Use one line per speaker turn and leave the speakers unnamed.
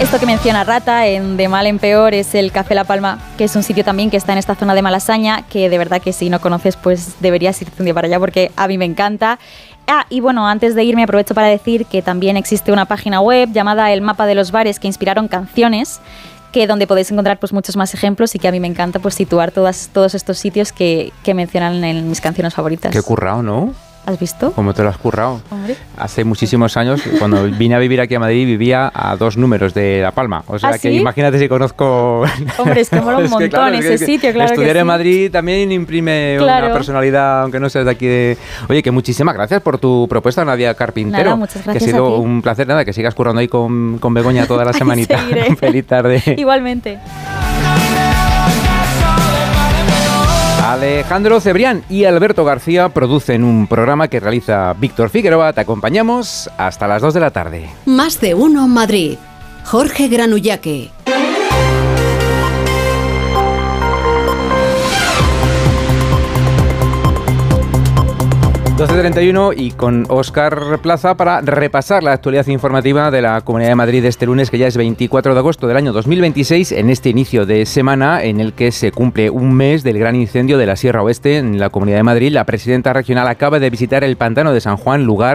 Esto que menciona Rata, de mal en peor, es el Café La Palma, que es un sitio también que está en esta zona de Malasaña, que de verdad que si no conoces, pues deberías irte un día para allá porque a mí me encanta. Y bueno, antes de irme aprovecho para decir que también existe una página web llamada El Mapa de los Bares que inspiraron canciones, que donde podéis encontrar pues muchos más ejemplos y que a mí me encanta pues situar todos estos sitios que mencionan en mis canciones favoritas.
Qué currado, ¿no?
¿Has visto?
¿Cómo te lo has currado?
Hombre.
Hace muchísimos años, cuando vine a vivir aquí a Madrid, vivía a 2 números de La Palma. O sea, que
¿sí?
Imagínate si conozco...
Hombre, es que mola un montón
claro,
ese sitio, claro.
Estudiar
que
en
sí.
Madrid también imprime una personalidad, aunque no seas de aquí. Oye, que muchísimas gracias por tu propuesta, Nadia Carpintero.
Nada, muchas gracias.
Que ha sido un placer, que sigas currando ahí con Begoña toda la semanita. Feliz tarde.
Igualmente.
Alejandro Cebrián y Alberto García producen un programa que realiza Víctor Figueroa. Te acompañamos hasta las 2 de la tarde.
Más de uno Madrid. Jorge Granullaque.
12:31 y con Óscar Plaza para repasar la actualidad informativa de la Comunidad de Madrid de este lunes, que ya es 24 de agosto del año 2026, en este inicio de semana en el que se cumple un mes del gran incendio de la Sierra Oeste en la Comunidad de Madrid. La presidenta regional acaba de visitar el pantano de San Juan, lugar